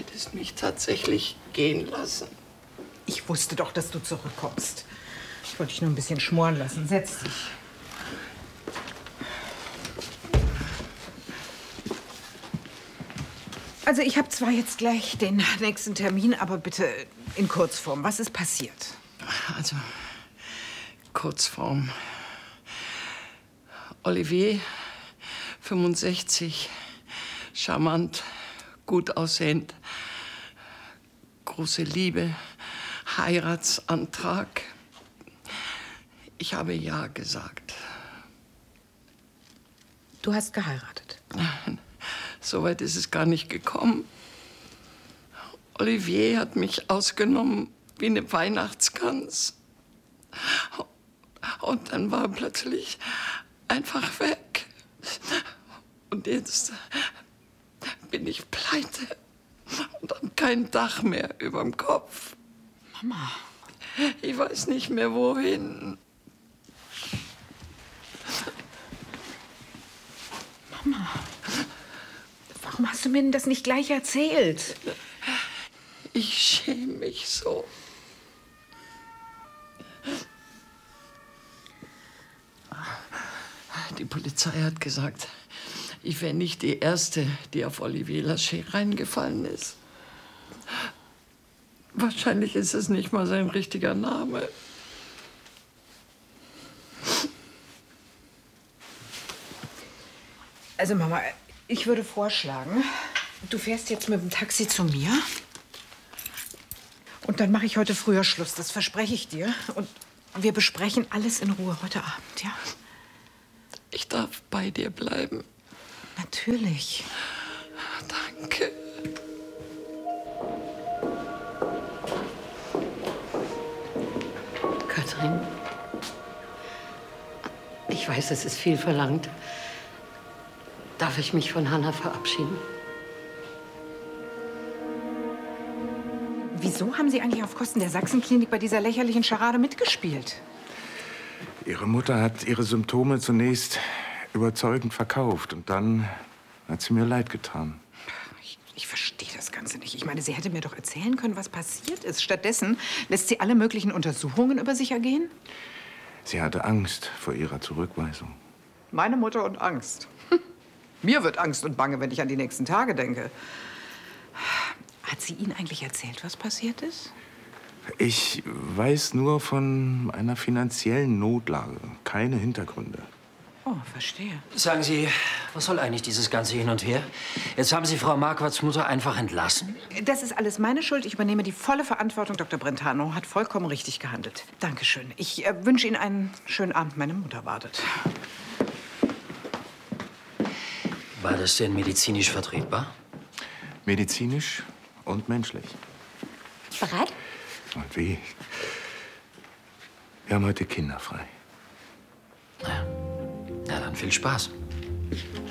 hättest mich tatsächlich gehen lassen. Ich wusste doch, dass du zurückkommst. Ich wollte dich nur ein bisschen schmoren lassen. Setz dich. Also ich habe zwar jetzt gleich den nächsten Termin, aber bitte in Kurzform. Was ist passiert? Also, Kurzform. Olivier, 65, charmant, gut aussehend, große Liebe, Heiratsantrag. Ich habe ja gesagt. Du hast geheiratet? So weit ist es gar nicht gekommen. Olivier hat mich ausgenommen wie eine Weihnachtsgans. Und dann war er plötzlich einfach weg. Und jetzt bin ich pleite und habe kein Dach mehr überm Kopf. Mama. Ich weiß nicht mehr, wohin. Mama. Warum hast du mir denn das nicht gleich erzählt? Ich schäme mich so. Die Polizei hat gesagt, ich wäre nicht die Erste, die auf Olivier Lacher reingefallen ist. Wahrscheinlich ist es nicht mal sein richtiger Name. Also Mama, ich würde vorschlagen, du fährst jetzt mit dem Taxi zu mir. Und dann mache ich heute früher Schluss, das verspreche ich dir. Und wir besprechen alles in Ruhe heute Abend, ja? Ich darf bei dir bleiben. Natürlich. Danke. Katrin, ich weiß, es ist viel verlangt. Darf ich mich von Hanna verabschieden? Wieso haben Sie eigentlich auf Kosten der Sachsenklinik bei dieser lächerlichen Scharade mitgespielt? Ihre Mutter hat ihre Symptome zunächst überzeugend verkauft und dann hat sie mir leid getan. Ich verstehe das Ganze nicht. Ich meine, sie hätte mir doch erzählen können, was passiert ist. Stattdessen lässt sie alle möglichen Untersuchungen über sich ergehen. Sie hatte Angst vor ihrer Zurückweisung. Meine Mutter und Angst. Mir wird Angst und Bange, wenn ich an die nächsten Tage denke. Hat sie Ihnen eigentlich erzählt, was passiert ist? Ich weiß nur von einer finanziellen Notlage, keine Hintergründe. Oh, verstehe. Sagen Sie, was soll eigentlich dieses ganze Hin und Her? Jetzt haben Sie Frau Marquards Mutter einfach entlassen? Das ist alles meine Schuld. Ich übernehme die volle Verantwortung. Dr. Brentano hat vollkommen richtig gehandelt. Dankeschön. Ich wünsche Ihnen einen schönen Abend. Meine Mutter wartet. War das denn medizinisch vertretbar? Medizinisch und menschlich. Bereit? Und wie? Wir haben heute kinderfrei. Ja, dann viel Spaß.